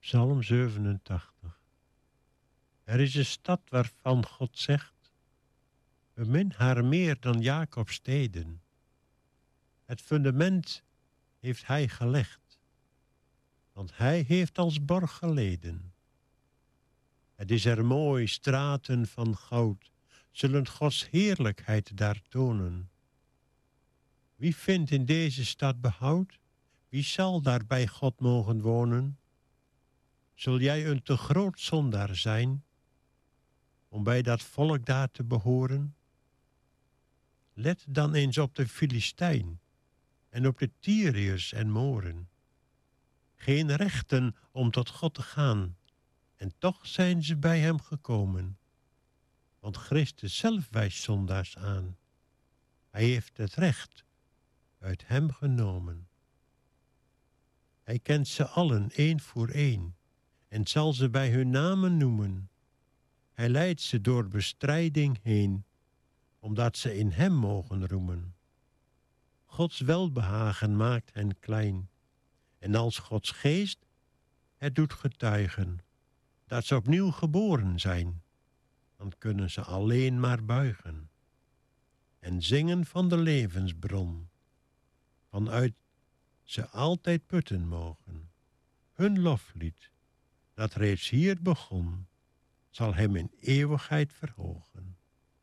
Psalm 87. Er is een stad waarvan God zegt: bemin haar meer dan Jakobs steden. Het fundament heeft hij gelegd, want hij heeft als borg geleden. Het is er mooi, straten van goud, zullen Gods heerlijkheid daar tonen. Wie vindt in deze stad behoud? Wie zal daar bij God mogen wonen? Zul jij een te groot zondaar zijn om bij dat volk daar te behoren? Let dan eens op de Filistijn en op de Tyriërs en Moren. Geen rechten om tot God te gaan, en toch zijn ze bij hem gekomen. Want Christus zelf wijst zondaars aan. Hij heeft het recht uit hem genomen. Hij kent ze allen één voor één en zal ze bij hun namen noemen. Hij leidt ze door bestrijding heen, omdat ze in hem mogen roemen. Gods welbehagen maakt hen klein, en als Gods geest het doet getuigen dat ze opnieuw geboren zijn, dan kunnen ze alleen maar buigen en zingen van de levensbron, vanuit ze altijd putten mogen. Hun loflied, dat reeds hier begon, zal hem in eeuwigheid verhogen.